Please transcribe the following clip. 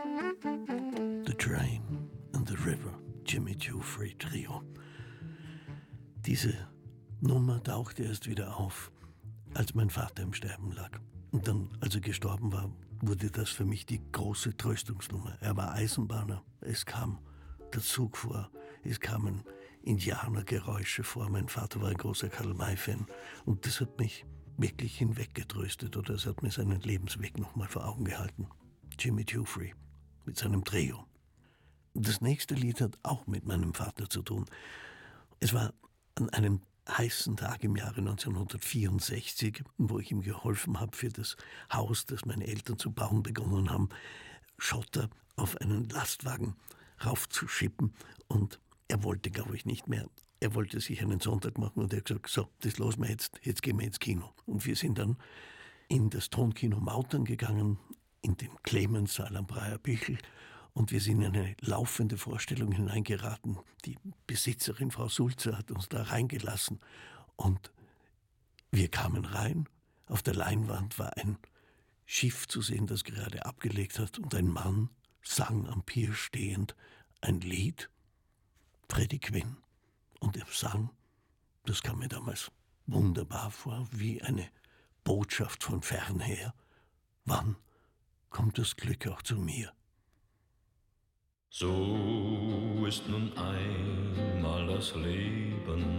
The Train and the River, Jimmy Giuffre Trio. Diese Nummer tauchte erst wieder auf, als mein Vater im Sterben lag. Und dann, als er gestorben war, wurde das für mich die große Tröstungsnummer. Er war Eisenbahner, es kam der Zug vor, es kamen Indianergeräusche vor. Mein Vater war ein großer Karl-May-Fan und das hat mich wirklich hinweggetröstet oder es hat mir seinen Lebensweg nochmal vor Augen gehalten. Jimmy Giuffre mit seinem Trio. Das nächste Lied hat auch mit meinem Vater zu tun. Es war an einem heißen Tag im Jahre 1964, wo ich ihm geholfen habe, für das Haus, das meine Eltern zu bauen begonnen haben, Schotter auf einen Lastwagen raufzuschippen. Und er wollte, glaube ich, nicht mehr. Er wollte sich einen Sonntag machen und er hat gesagt, so, das lassen wir jetzt gehen wir ins Kino. Und wir sind dann in das Tonkino Mautern gegangen, in den Clemens-Saal am Breyer Bichl. Und wir sind in eine laufende Vorstellung hineingeraten. Die Besitzerin, Frau Sulzer, hat uns da reingelassen. Und wir kamen rein. Auf der Leinwand war ein Schiff zu sehen, das gerade abgelegt hat. Und ein Mann sang am Pier stehend ein Lied. Freddie Quinn. Und er sang, das kam mir damals wunderbar vor, wie eine Botschaft von fernher. Wann kommt das Glück auch zu mir? So ist nun einmal das Leben,